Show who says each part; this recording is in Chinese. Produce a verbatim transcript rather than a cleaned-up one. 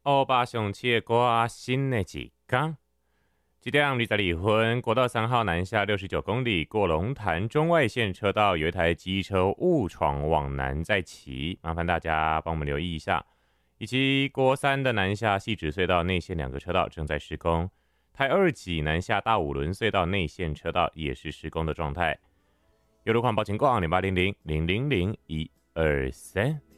Speaker 1: 欧巴上七的歌新的一天，一点二十二分，国道三号南下六十九公里，过龙潭中外线车道有一台机车误闯往南再骑，麻烦大家帮我们留意一下。以及国三的南下汐止隧道内线两个车道正在施工，台二级南下大五轮隧道内线车道也是施工的状态。有路况报情况零八零零零零零一二三。